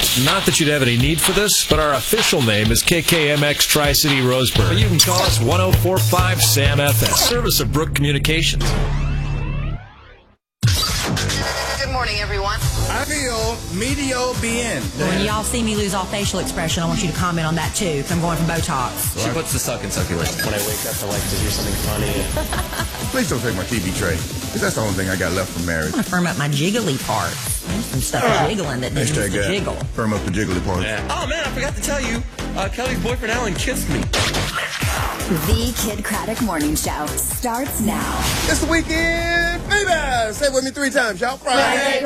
Not that you'd have any need for this, but our official name is KKMX Tri-City Roseburg. But you can call us 1045 Sam FS, service of Brook Communications. Good morning, everyone. I feel medio bien. When y'all see me lose all facial expression, I want you to comment on that too, because I'm going for Botox. She puts the suck in succulent. When I wake up, I like to hear something funny. Please don't take my TV tray, because that's the only thing I got left from marriage. I want to firm up my jiggly parts. There's some stuff jiggling that needs to jiggle. Firm up the jiggly parts. Yeah. Oh, man, I forgot to tell you. Kelly's boyfriend, Alan, kissed me. The Kid Craddock Morning Show starts now. It's the weekend, baby! Say it with me 3 times, y'all. Friday.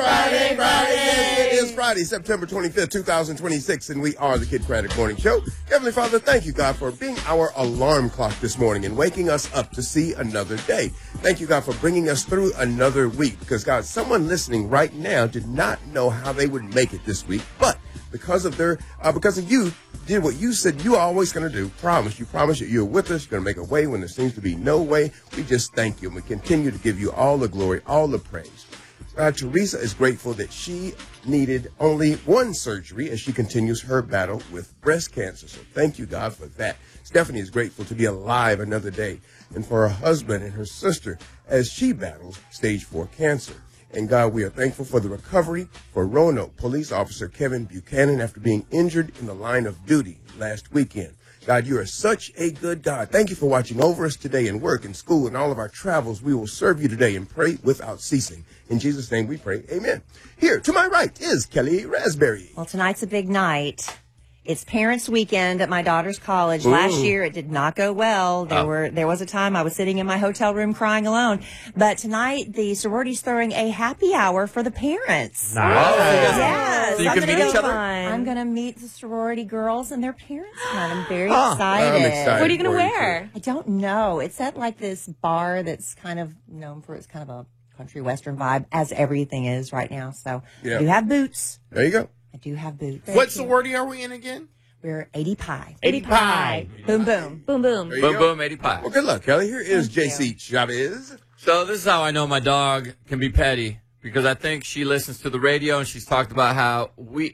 It is Friday, September 25th, 2026, and we are the Kid Craddock Morning Show. Heavenly Father, thank you, God, for being our alarm clock this morning and waking us up to see another day. Thank you, God, for bringing us through another week, because, God, someone listening right now did not know how they would make it this week, but because of you, did what you said you are always going to do. You promise that you're with us. You're going to make a way when there seems to be no way. We just thank you, and we continue to give you all the glory, all the praise. Teresa is grateful that she needed only one surgery as she continues her battle with breast cancer. So thank you, God, for that. Stephanie is grateful to be alive another day, and for her husband and her sister as she battles stage 4 cancer. And God, we are thankful for the recovery for Roanoke police officer Kevin Buchanan after being injured in the line of duty last weekend. God, you are such a good God. Thank you for watching over us today in work and school and all of our travels. We will serve you today and pray without ceasing. In Jesus' name we pray. Amen. Here to my right is Kelly Raspberry. Well, tonight's a big night. It's Parents' Weekend at my daughter's college. Ooh. Last year, it did not go well. There was a time I was sitting in my hotel room crying alone. But tonight, the sorority's throwing a happy hour for the parents. Nice. Yes. So you can meet each other? I'm going to meet the sorority girls and their parents tonight. I'm very excited. I'm excited. What are you going to for you, wear? I don't know. It's at like this bar that's kind of known for its kind of a country western vibe, as everything is right now. So Yeah. I do have boots. There you go. I do have boots. What sorority are we in again? We're 80 Pi. 80 Pie. Boom, boom. Boom, boom. There you Boom, go. boom, 80 pie. Well, good luck, Kelly. Here is Thank JC Chavez. So this is how I know my dog can be petty, because I think she listens to the radio and she's talked about how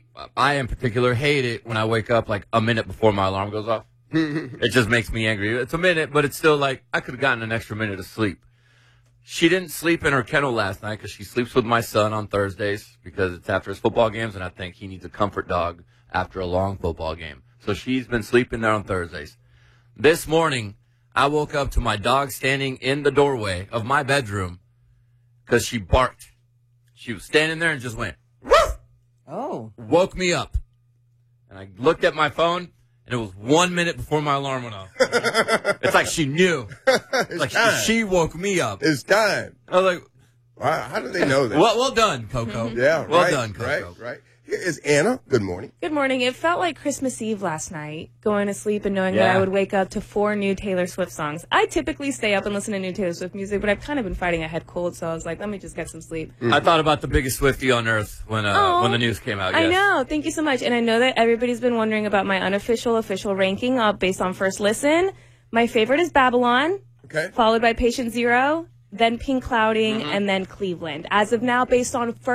I in particular hate it when I wake up like a minute before my alarm goes off. It just makes me angry. It's a minute, but it's still like I could have gotten an extra minute of sleep. She didn't sleep in her kennel last night because she sleeps with my son on Thursdays because it's after his football games, and I think he needs a comfort dog after a long football game. So she's been sleeping there on Thursdays. This morning, I woke up to my dog standing in the doorway of my bedroom because she barked. She was standing there and just went, woof! Oh. Woke me up. And I looked at my phone, and it was 1 minute before my alarm went off. It's like she knew. It's Like time. she woke me up. It's time. I was like, Wow, how do they know that? well done, Coco. Yeah, well right, done, Coco. Right. Here is Anna. Good morning. Good morning. It felt like Christmas Eve last night, going to sleep and knowing that I would wake up to 4 new Taylor Swift songs. I typically stay up and listen to new Taylor Swift music, but I've kind of been fighting a head cold, so I was like, let me just get some sleep. I thought about the biggest Swiftie on earth when the news came out. I Yes. know. Thank you so much. And I know that everybody's been wondering about my unofficial official ranking based on first listen. My favorite is Babylon, Okay. followed by Patient Zero, then Pink Clouding, and then Cleveland. As of now, based on first